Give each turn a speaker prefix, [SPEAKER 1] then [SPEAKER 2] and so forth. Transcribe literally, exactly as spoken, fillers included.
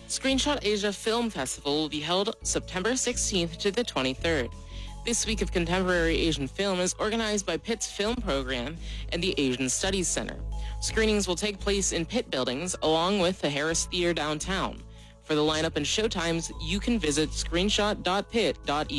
[SPEAKER 1] Screenshot Asia Film Festival will be held September sixteenth to the twenty-third. This week of contemporary Asian film is organized by Pitt's film program and the Asian Studies Center. Screenings will take place in Pitt buildings along with the Harris Theater downtown. For the lineup and showtimes, you can visit screenshot dot pitt dot e d u.